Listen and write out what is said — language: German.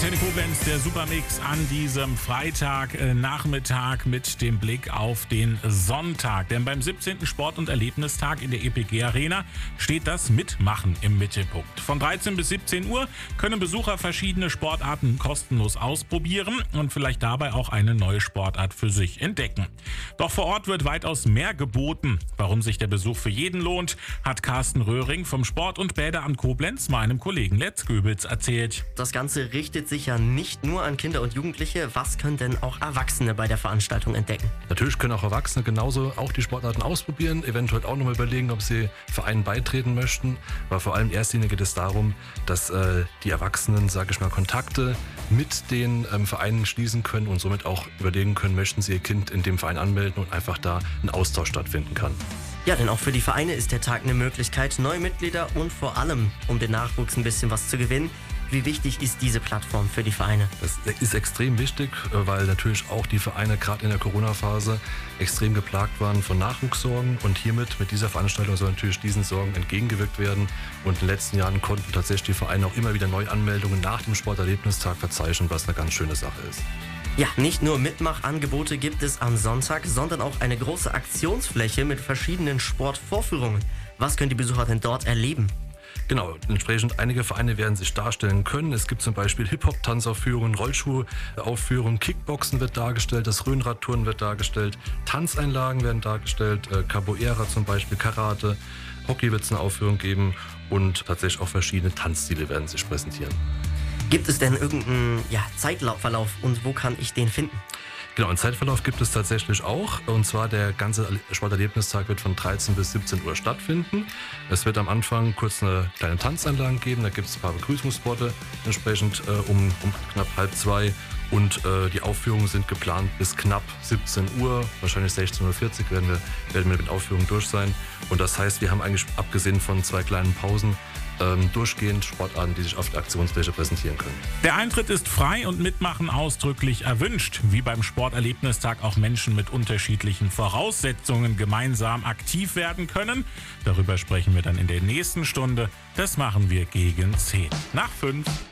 Antenne Koblenz, der Supermix an diesem Freitagnachmittag mit dem Blick auf den Sonntag. Denn beim 17. Sport- und Erlebnistag in der EPG Arena steht das Mitmachen im Mittelpunkt. Von 13 bis 17 Uhr können Besucher verschiedene Sportarten kostenlos ausprobieren und vielleicht dabei auch eine neue Sportart für sich entdecken. Doch vor Ort wird weitaus mehr geboten. Warum sich der Besuch für jeden lohnt, hat Carsten Röhring vom Sport- und Bäderamt Koblenz meinem Kollegen Letz Goebels erzählt. Das Ganze richtet sich ja nicht nur an Kinder und Jugendliche. Was können denn auch Erwachsene bei der Veranstaltung entdecken? Natürlich können auch Erwachsene genauso auch die Sportarten ausprobieren, eventuell auch nochmal überlegen, ob sie Vereinen beitreten möchten. Aber vor allem in erster Linie geht es darum, dass die Erwachsenen, Kontakte mit den Vereinen schließen können und somit auch überlegen können, möchten sie ihr Kind in dem Verein anmelden und einfach da ein Austausch stattfinden kann. Ja, denn auch für die Vereine ist der Tag eine Möglichkeit, neue Mitglieder und vor allem, um den Nachwuchs ein bisschen was zu gewinnen. Wie wichtig ist diese Plattform für die Vereine? Das ist extrem wichtig, weil natürlich auch die Vereine gerade in der Corona-Phase extrem geplagt waren von Nachwuchssorgen und mit dieser Veranstaltung soll natürlich diesen Sorgen entgegengewirkt werden. Und in den letzten Jahren konnten tatsächlich die Vereine auch immer wieder Neuanmeldungen nach dem Sporterlebnistag verzeichnen, was eine ganz schöne Sache ist. Ja, nicht nur Mitmachangebote gibt es am Sonntag, sondern auch eine große Aktionsfläche mit verschiedenen Sportvorführungen. Was können die Besucher denn dort erleben? Genau, entsprechend einige Vereine werden sich darstellen können. Es gibt zum Beispiel Hip-Hop-Tanzaufführungen, Rollschuhaufführungen, Kickboxen wird dargestellt, das Rhönradturnen wird dargestellt, Tanzeinlagen werden dargestellt, Capoeira zum Beispiel, Karate, Hockey wird es eine Aufführung geben und tatsächlich auch verschiedene Tanzstile werden sich präsentieren. Gibt es denn irgendeinen Zeitverlauf und wo kann ich den finden? Genau, einen Zeitverlauf gibt es tatsächlich auch. Und zwar der ganze Sporterlebnistag wird von 13 bis 17 Uhr stattfinden. Es wird am Anfang kurz eine kleine Tanzeinlage geben. Da gibt es ein paar Begrüßungsworte entsprechend um knapp 1:30. Und die Aufführungen sind geplant bis knapp 17 Uhr, wahrscheinlich 16:40 Uhr werden wir mit Aufführungen durch sein. Und das heißt, wir haben eigentlich abgesehen von 2 kleinen Pausen durchgehend Sportarten, die sich auf der Aktionsfläche präsentieren können. Der Eintritt ist frei und Mitmachen ausdrücklich erwünscht. Wie beim Sporterlebnistag auch Menschen mit unterschiedlichen Voraussetzungen gemeinsam aktiv werden können. Darüber sprechen wir dann in der nächsten Stunde. Das machen wir gegen 10 nach 5.